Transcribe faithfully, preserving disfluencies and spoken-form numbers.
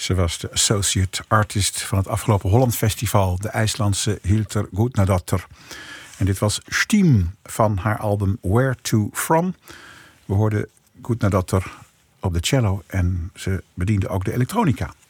Ze was de associate artist van het afgelopen Holland Festival, de IJslandse Hildur Gudnadóttir. En dit was Steam van haar album Where to From. We hoorden Gudnadóttir op de cello en ze bediende ook de elektronica.